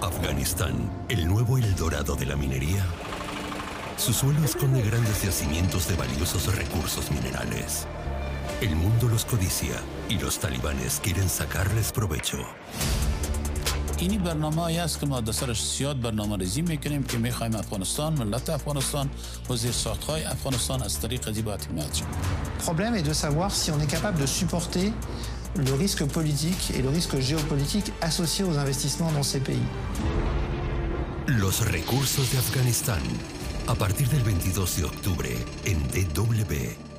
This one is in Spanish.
Afganistán, el nuevo Eldorado de la minería. Su suelo esconde grandes yacimientos de valiosos recursos minerales. El mundo los codicia y los talibanes quieren sacarles provecho. اینی برنامه‌ای است که ما در سرش زیاد برنامه‌ریزی می‌کنیم که می‌خوایم افغانستان، ملت افغانستان و زیرساخت‌های افغانستان از طریق از این باید حمایت شود. Le problème est de savoir si on est capable de supporter le risque politique et le risque géopolitique associés aux investissements dans ces pays. Los recursos de Afganistán. A partir del 22 de octubre en DW.